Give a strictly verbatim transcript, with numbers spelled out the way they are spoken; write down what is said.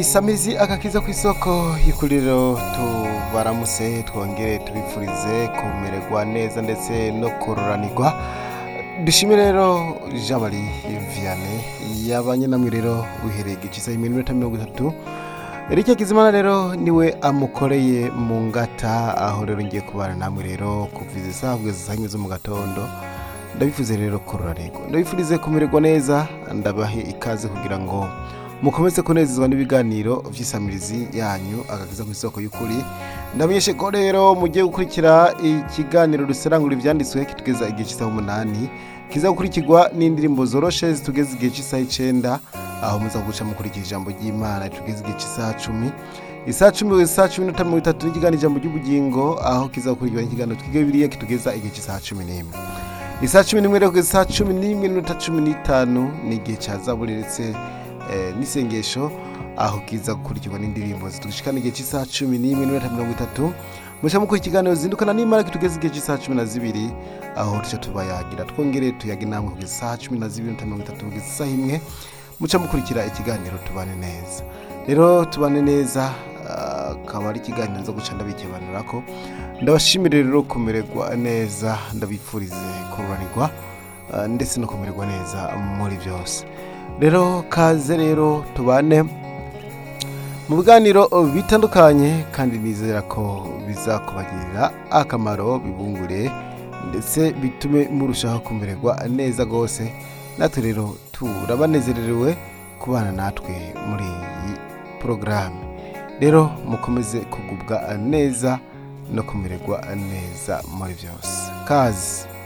Samizi agakiza ku isoko y'ikuriro tubaramuse twongere tubifurize kumererwa neza ndetse no kororanirwa. Dushime rero Jean Marie Vianney yabanye namwe rero uhereye igice iminota mirongo itatu. Eric Kizimana rero niwe amukoreye mu ngata, aho rero ngiye kubana namwe rero kuviza isabwe zisanye zo mu gatondo. Ndabifuze rero kororanirwa, ndabifurize kumererwa neza, ndabahe ikaze kugira ngo mukomeze kunezezwa n'ibiganiro vy'isamirizi yanyu agakiza ku isoko y'ukuri. Ndamenyeshe ko rero mugiye gukurikira ikiganiro ruserangura ivyanditswe kitugeza igihe cy'isaha umunani, kiza gukurikirwa n'indirimbo zoroshe zitugeza igihe cy'isaha icenda, aho muza guca mukurikira ijambo ry'Imana tugeze igihe cy'isaha cumi. Isaha cumi isaha cumi n'itanu mirongo itatu n'ikiganiro ijambo ry'ubugingo, aho kiza gukurikirwa n'ikiganiro twige Bibiliya kitugeza igihe cy'isaha cumi n'imwe. Isaha cumi n'imwe rero kugeza isaha cumi n'imwe n'iminota cumi n'itanu ni igihe ca Zaburi ndetse n'isengesho, aho kiza gukurikirwa n'indirimbo zitugushikana igihe cy'isaha cumi n'imwe n'iminota mirongo itatu. Muca mukora ikiganiro zindukana n'Imana kitugeze igihe cy'isaha cumi na zibiri, aho tuca tubayagira twongere tuyaga inamwe kugeza isaha cumi na zibiri n'iminota mirongo itatu kugeza isaha imwe. Muca mukurikira ikiganiro tubane neza. Rero tubane neza akaba ari ikiganiro nzo guca ndabikebanurako. Ndabashimire rero kumererwa neza, ndabifurize kururanirwa ndetse no kumererwa neza muri byose. Rero kaze rero tubane mu biganiro bitandukanye, kandi nizera ko bizakubagirira akamaro, bibungure ndetse bitume murushaho kumererwa neza gose. Natwe rero turabanezererewe kubana natwe muri iyi porogaramu. Rero mukomeze kugubwa neza no kumererwa neza muri byose. Kazi